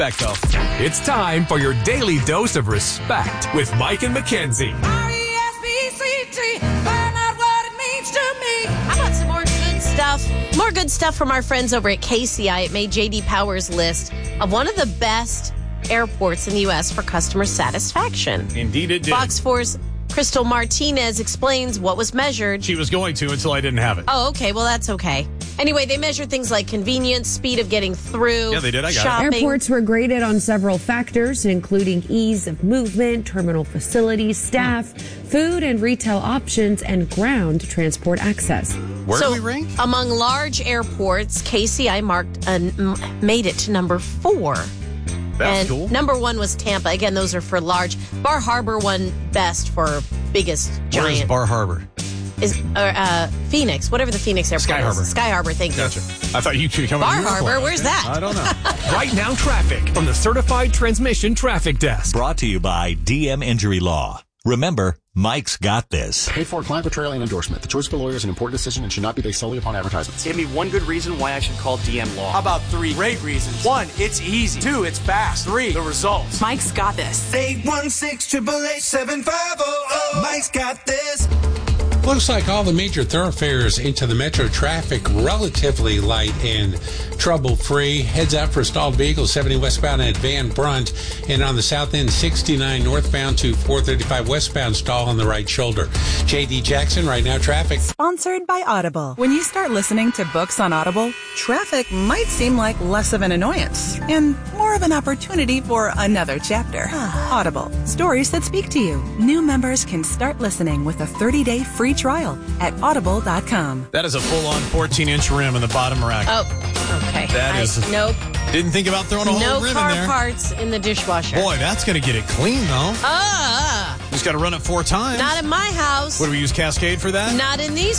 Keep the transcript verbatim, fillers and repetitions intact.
respect, though. It's time for your daily dose of respect with Mike and Mackenzie. R E S P C T, find out what it means to me. How about some more good stuff? More good stuff from our friends over at K C I. It made J D Power's list of one of the best airports in the U S for customer satisfaction. Indeed it did. Fox four's Crystal Martinez explains what was measured. She was going to until I didn't have it. Oh, okay. Well, that's okay. Anyway, they measured things like convenience, speed of getting through. Yeah, they did. I got shopping. it. Airports were graded on several factors, including ease of movement, terminal facilities, staff, food and retail options, and ground transport access. Where so, do we rank? Among large airports, K C I marked uh, made it to number four. That's and cool. Number one was Tampa. Again, those are for large. Bar Harbor won best for biggest giant. Where is Bar Harbor? Is uh, uh, Phoenix, whatever the Phoenix airport Sky is. Harbor. Sky Harbor, thank you. Gotcha. I thought you could come Bar on Harbor, where's that? I don't know. Right now, traffic from the Certified Transmission Traffic Desk. Brought to you by D M Injury Law. Remember, Mike's got this. Paid for client portrayal and endorsement. The choice of a lawyer is an important decision and should not be based solely upon advertisements. Give me one good reason why I should call D M Law. How about three great reasons? One, it's easy. Two, it's fast. Three, the results. Mike's got this. eight one six, eight eight eight, seven five zero zero. Mike's got this. Looks like all the major thoroughfares into the metro traffic relatively light and trouble-free. Heads out for stalled vehicles, seventy westbound at Van Brunt, and on the south end, sixty-nine northbound to four thirty-five westbound stall on the right shoulder. J D Jackson, right now traffic. Sponsored by Audible. When you start listening to books on Audible, traffic might seem like less of an annoyance and more of an opportunity for another chapter. Audible, stories that speak to you. New members can start listening with a thirty-day free trial at audible dot com. That is a full-on fourteen-inch rim in the bottom rack. Oh, okay. That I, is- Nope. Didn't think about throwing a whole No rim car in there. parts in the dishwasher. Boy, that's going to get it clean, though. Ah, Just got to run it four times. not in my house. What, do we use Cascade for that? Not in these